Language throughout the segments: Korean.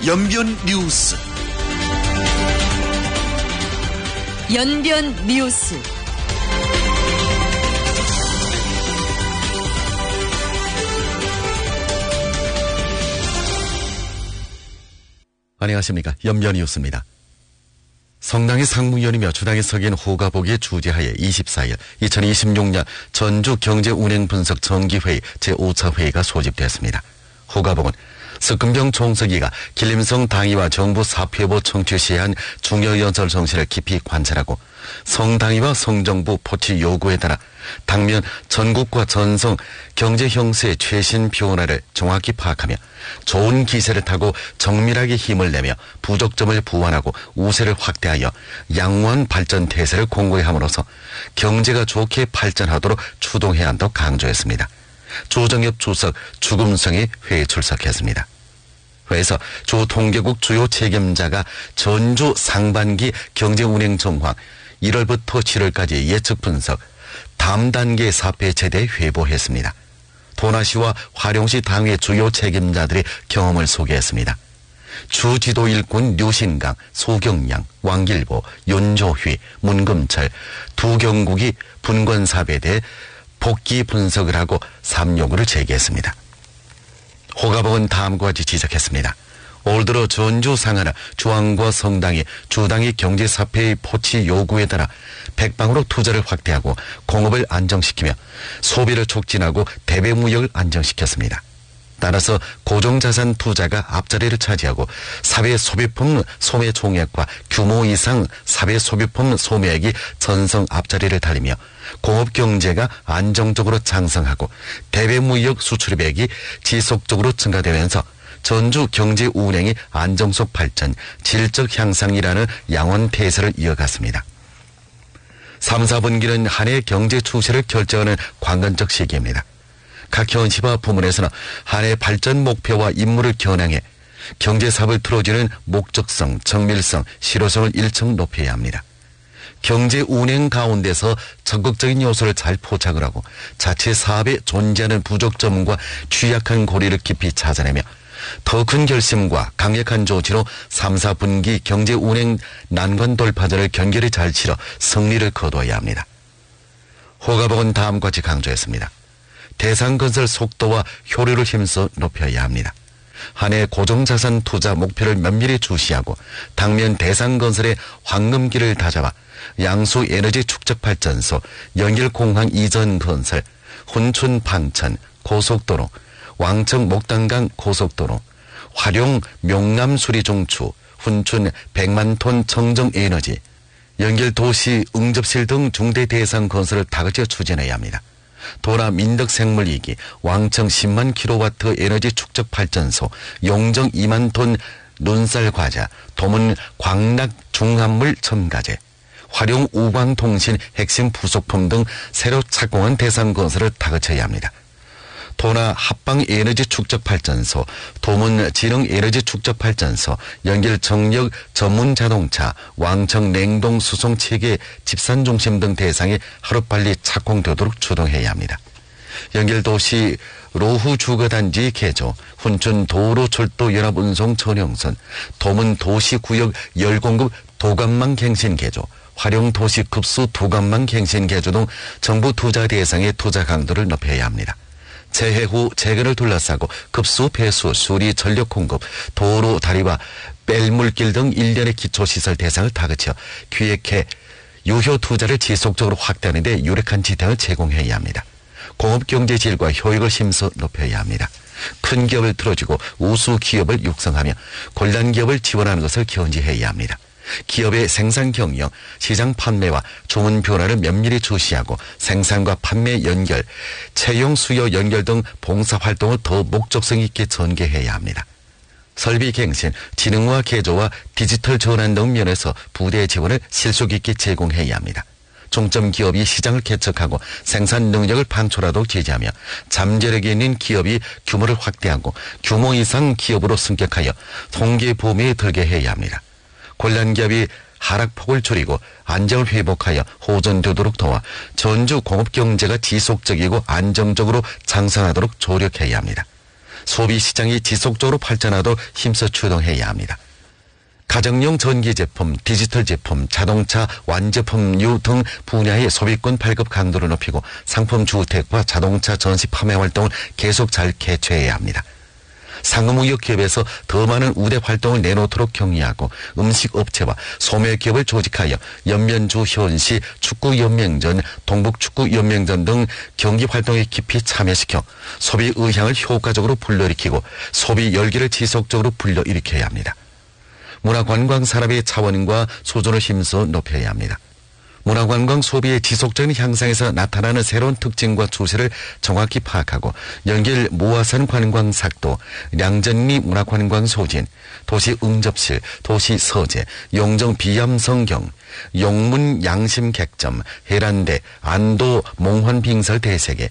연변 뉴스. 연변 뉴스. 안녕하십니까. 연변 뉴스입니다. 성당의 상무위원이며 주당의 석인 호가복의 주재하에 24일 2026년 전주경제운행분석 정기회의 제5차 회의가 소집됐습니다. 호가복은 석금병 총서기가 길림성 당위와 정부 사표보 청취 시한 중요연설 정신을 깊이 관찰하고 성당위와 성정부 포치 요구에 따라 당면 전국과 전성 경제 형세의 최신 변화를 정확히 파악하며 좋은 기세를 타고 정밀하게 힘을 내며 부족점을 보완하고 우세를 확대하여 양호한 발전 태세를 공고히 함으로써 경제가 좋게 발전하도록 추동해야 한다고 강조했습니다. 조정엽 주석 주금성이 회의에 출석했습니다. 회에서 주 통계국 주요 책임자가 전주 상반기 경제운행 정황 1월부터 7월까지 예측 분석 다음 단계 사패 제대 회보했습니다. 도나시와 화룡시 당회 주요 책임자들의 경험을 소개했습니다. 주지도 일꾼 류신강, 소경양, 왕길보, 윤조휘, 문금철 두 경국이 분권사업에 대해 복귀 분석을 하고 삼요구를 제기했습니다. 호가복은 다음과 같이 지적했습니다. 올 들어 전주 상하나 주왕과 성당이 주당의 경제사패의 포치 요구에 따라 백방으로 투자를 확대하고 공업을 안정시키며 소비를 촉진하고 대외무역을 안정시켰습니다. 따라서 고정자산 투자가 앞자리를 차지하고 사회소비품 소매 총액과 규모 이상 사회소비품 소매액이 전성 앞자리를 달리며 공업경제가 안정적으로 장성하고 대외무역 수출입액이 지속적으로 증가되면서 전주 경제 운행이 안정적 발전, 질적 향상이라는 양원 태세를 이어갔습니다. 3, 4분기는 한 해 경제 추세를 결정하는 관건적 시기입니다. 각 현시와 부문에서는 한 해 발전 목표와 임무를 겨냥해 경제사업을 틀어주는 목적성, 정밀성, 실효성을 일정 높여야 합니다. 경제 운행 가운데서 적극적인 요소를 잘 포착을 하고 자체 사업에 존재하는 부족점과 취약한 고리를 깊이 찾아내며 더 큰 결심과 강력한 조치로 3, 4분기 경제 운행 난관 돌파전을 견결히 잘 치러 승리를 거둬야 합니다. 호가복은 다음과 같이 강조했습니다. 대상건설 속도와 효율을 힘써 높여야 합니다. 한 해 고정자산 투자 목표를 면밀히 주시하고 당면 대상건설의 황금기를 다잡아 양수 에너지 축적발전소, 연길공항 이전 건설, 훈춘 방천 고속도로, 왕청 목단강 고속도로, 화룡 명남 수리종추, 훈춘 100만톤 청정에너지, 연결도시 응접실 등 중대 대상 건설을 다그쳐 추진해야 합니다. 도나 민덕생물이기, 왕청 10만 킬로와트 에너지 축적 발전소, 용정 2만 톤 논쌀 과자, 도문 광락 중합물 첨가제, 화룡 우광통신 핵심 부속품 등 새로 착공한 대상 건설을 다그쳐야 합니다. 도나 합방 에너지 축적 발전소, 도문 지능 에너지 축적 발전소, 연결 정력 전문 자동차, 왕청 냉동 수송 체계 집산 중심 등 대상이 하루빨리 착공되도록 추동해야 합니다. 연결 도시 로후 주거단지 개조, 훈춘 도로 철도 연합 운송 전용선, 도문 도시 구역 열공급 도감망 갱신 개조, 화룡 도시 급수 도감망 갱신 개조 등 정부 투자 대상의 투자 강도를 높여야 합니다. 재해 후 재건을 둘러싸고 급수, 배수, 수리, 전력 공급, 도로, 다리와 뺄물길 등 일련의 기초시설 대상을 다그쳐 기획해 유효 투자를 지속적으로 확대하는 데 유력한 지대를 제공해야 합니다. 공업경제 질과 효익을 힘써 높여야 합니다. 큰 기업을 틀어주고 우수 기업을 육성하며 곤란 기업을 지원하는 것을 견지해야 합니다. 기업의 생산 경영, 시장 판매와 주문 변화를 면밀히 주시하고 생산과 판매 연결, 채용 수요 연결 등 봉사 활동을 더 목적성 있게 전개해야 합니다. 설비 갱신, 지능화 개조와 디지털 전환 등 면에서 부대 지원을 실속 있게 제공해야 합니다. 중점 기업이 시장을 개척하고 생산 능력을 판출하도록 지지하며 잠재력이 있는 기업이 규모를 확대하고 규모 이상 기업으로 승격하여 통계 범위에 들게 해야 합니다. 곤란 기업이 하락폭을 줄이고 안정을 회복하여 호전되도록 도와 전주 공업경제가 지속적이고 안정적으로 장성하도록 조력해야 합니다. 소비시장이 지속적으로 발전하도록 힘써 추동해야 합니다. 가정용 전기 제품, 디지털 제품, 자동차, 완제품류 등 분야의 소비권 발급 강도를 높이고 상품 주택과 자동차 전시 판매 활동을 계속 잘 개최해야 합니다. 상업무역 기업에서 더 많은 우대 활동을 내놓도록 격려하고 음식업체와 소매기업을 조직하여 연면주 현시 축구연맹전, 동북축구연맹전 등 경기활동에 깊이 참여시켜 소비 의향을 효과적으로 불러일으키고 소비 열기를 지속적으로 불러일으켜야 합니다. 문화관광산업의 차원과 수준을 힘써 높여야 합니다. 문화관광 소비의 지속적인 향상에서 나타나는 새로운 특징과 추세를 정확히 파악하고 연길 모아산 관광 삭도, 량전리 문화관광 소진, 도시 응접실, 도시 서재, 용정 비암성경, 용문 양심 객점, 해란대, 안도 몽환 빙설 대세계,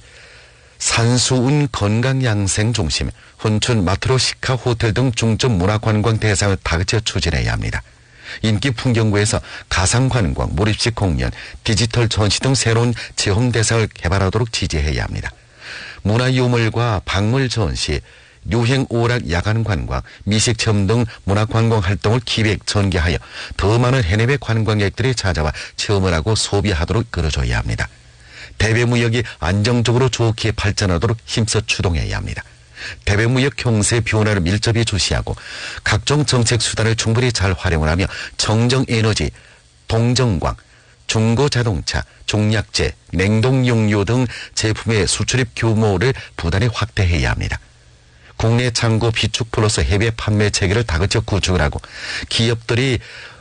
산수운 건강양생 중심, 혼춘 마트로시카 호텔 등 중점 문화관광 대상을 다그쳐 추진해야 합니다. 인기 풍경구에서 가상관광, 몰입식 공연, 디지털 전시 등 새로운 체험 대상을 개발하도록 지지해야 합니다. 문화유물과 박물 전시, 유행 오락 야간 관광, 미식 체험 등 문화관광 활동을 기획, 전개하여 더 많은 해외 관광객들이 찾아와 체험을 하고 소비하도록 끌어줘야 합니다. 대외무역이 안정적으로 좋게 발전하도록 힘써 추동해야 합니다. 대외무역 경세 변화를 밀접히 주시하고 각종 정책 수단을 충분히 잘 활용을 하며 정정에너지, 동정광, 중고자동차, 종약제, 냉동용료 등 제품의 수출입 규모를 부단히 확대해야 합니다. 국내 창고 비축 플러스 해외 판매 체계를 다그쳐 구축을 하고 기업들이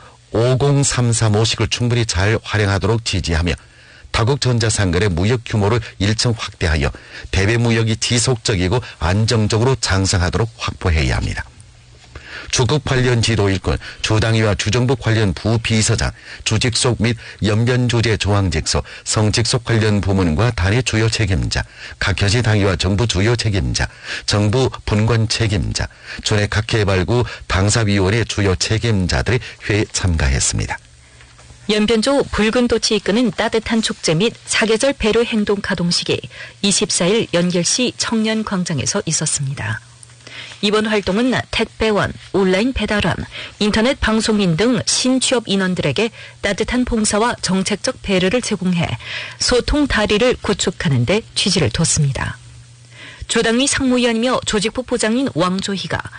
50335식을 충분히 잘 활용하도록 지지하며 타국 전자상거래 무역 규모를 일정 확대하여 대외 무역이 지속적이고 안정적으로 장성하도록 확보해야 합니다. 주급 관련 지도일꾼, 주당위와 주정부 관련 부비서장, 주직속 및 연변조제 조항직속, 성직속 관련 부문과 단위 주요 책임자, 각현시 당위와 정부 주요 책임자, 정부 분관 책임자, 전해 각개발구 당사위원회 주요 책임자들이 회의에 참가했습니다. 연변조 붉은도치 이끄는 따뜻한 축제 및 사계절 배려 행동 가동식이 24일 연결시 청년광장에서 있었습니다. 이번 활동은 택배원, 온라인 배달원, 인터넷 방송인 등 신취업 인원들에게 따뜻한 봉사와 정책적 배려를 제공해 소통 다리를 구축하는 데 취지를 뒀습니다. 조당위 상무위원이며 조직부 부장인 왕조희가